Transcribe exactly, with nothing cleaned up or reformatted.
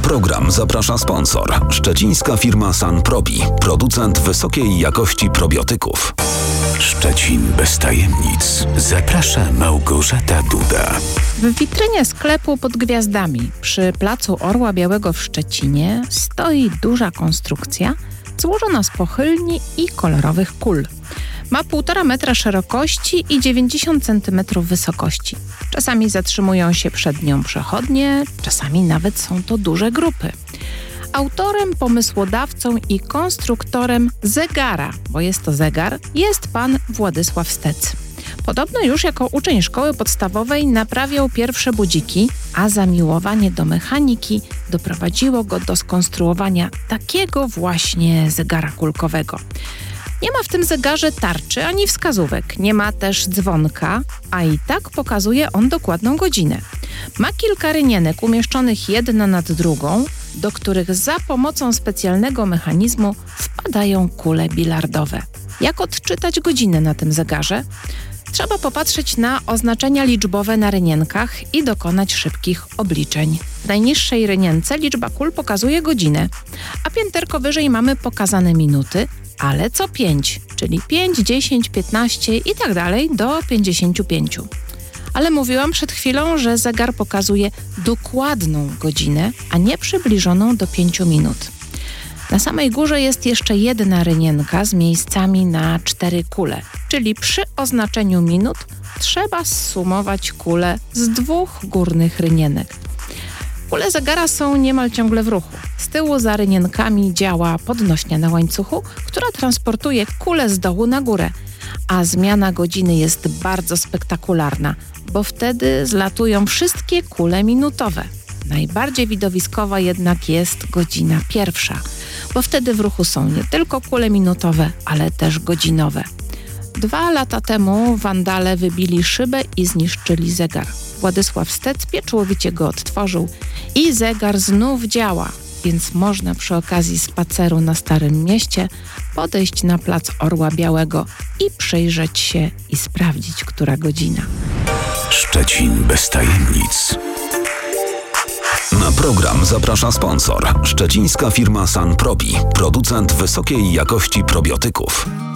program zaprasza sponsor. Szczecińska firma Sanprobi, producent wysokiej jakości probiotyków. Szczecin bez tajemnic. Zaprasza Małgorzata Duda. W witrynie sklepu pod gwiazdami przy placu Orła Białego w Szczecinie stoi duża konstrukcja złożona z pochylni i kolorowych kul. Ma półtora metra szerokości i dziewięćdziesiąt centymetrów wysokości. Czasami zatrzymują się przed nią przechodnie, czasami nawet są to duże grupy. Autorem, pomysłodawcą i konstruktorem zegara, bo jest to zegar, jest pan Władysław Stec. Podobno już jako uczeń szkoły podstawowej naprawiał pierwsze budziki, a zamiłowanie do mechaniki doprowadziło go do skonstruowania takiego właśnie zegara kulkowego. Nie ma w tym zegarze tarczy ani wskazówek, nie ma też dzwonka, a i tak pokazuje on dokładną godzinę. Ma kilka rynienek umieszczonych jedna nad drugą, do których za pomocą specjalnego mechanizmu wpadają kule bilardowe. Jak odczytać godzinę na tym zegarze? Trzeba popatrzeć na oznaczenia liczbowe na rynienkach i dokonać szybkich obliczeń. W najniższej rynience liczba kul pokazuje godzinę, a pięterko wyżej mamy pokazane minuty, ale co pięć, czyli pięć, dziesięć, piętnaście i tak dalej do pięćdziesięciu pięciu. Ale mówiłam przed chwilą, że zegar pokazuje dokładną godzinę, a nie przybliżoną do pięciu minut. Na samej górze jest jeszcze jedna rynienka z miejscami na cztery kule, czyli przy oznaczeniu minut trzeba zsumować kule z dwóch górnych rynienek. Kule zegara są niemal ciągle w ruchu. Z tyłu za rynienkami działa podnośnia na łańcuchu, która transportuje kule z dołu na górę, a zmiana godziny jest bardzo spektakularna, bo wtedy zlatują wszystkie kule minutowe. Najbardziej widowiskowa jednak jest godzina pierwsza, bo wtedy w ruchu są nie tylko kule minutowe, ale też godzinowe. Dwa lata temu wandale wybili szybę i zniszczyli zegar. Władysław Stec pieczołowicie go odtworzył i zegar znów działa, więc można przy okazji spaceru na Starym Mieście podejść na plac Orła Białego i przyjrzeć się i sprawdzić, która godzina. Szczecin bez tajemnic. Na program zaprasza sponsor. Szczecińska firma Sanprobi, producent wysokiej jakości probiotyków.